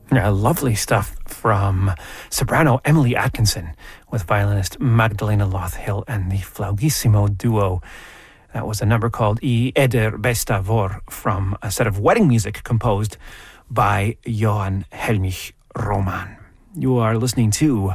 Lovely stuff from soprano Emily Atkinson with violinist Magdalena Lothhill and the Flaugissimo duo. That was a number called I Eder Besta Vor from a set of wedding music composed by Johann Helmich Roman. You are listening to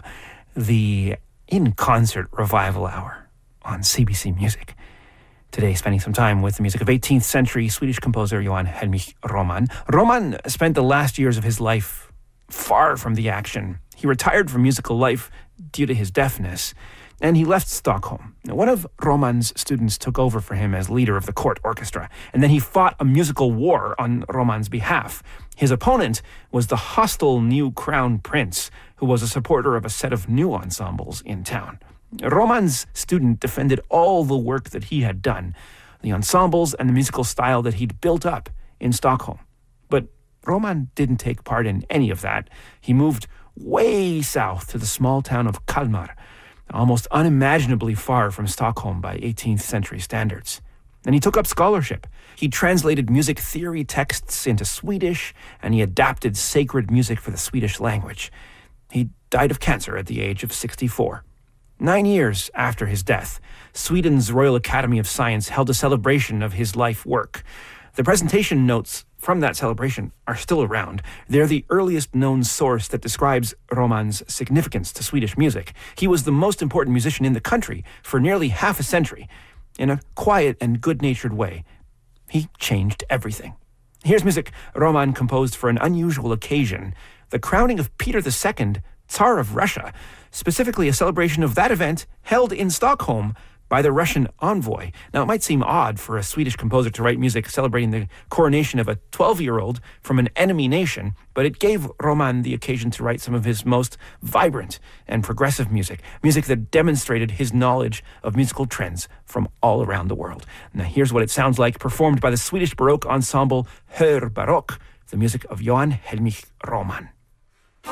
the In Concert Revival Hour on CBC Music. Today, spending some time with the music of 18th century Swedish composer Johann Helmich Roman. Roman spent the last years of his life far from the action. He retired from musical life due to his deafness, and he left Stockholm. Now, one of Roman's students took over for him as leader of the court orchestra, and then he fought a musical war on Roman's behalf. His opponent was the hostile new crown prince, who was a supporter of a set of new ensembles in town. Roman's student defended all the work that he had done, the ensembles and the musical style that he'd built up in Stockholm. But Roman didn't take part in any of that. He moved way south to the small town of Kalmar, almost unimaginably far from Stockholm by 18th century standards. And he took up scholarship. He translated music theory texts into Swedish, and he adapted sacred music for the Swedish language. He died of cancer at the age of 64. 9 years after his death, Sweden's Royal Academy of Science held a celebration of his life work. The presentation notes from that celebration are still around. They're the earliest known source that describes Roman's significance to Swedish music. He was the most important musician in the country for nearly half a century. In a quiet and good-natured way, he changed everything. Here's music Roman composed for an unusual occasion, the crowning of Peter II, Tsar of Russia, specifically a celebration of that event held in Stockholm by the Russian envoy. Now, it might seem odd for a Swedish composer to write music celebrating the coronation of a 12-year-old from an enemy nation, but it gave Roman the occasion to write some of his most vibrant and progressive music that demonstrated his knowledge of musical trends from all around the world. Now, here's what it sounds like performed by the Swedish Baroque ensemble Hör Barock, the music of Johann Helmich Roman.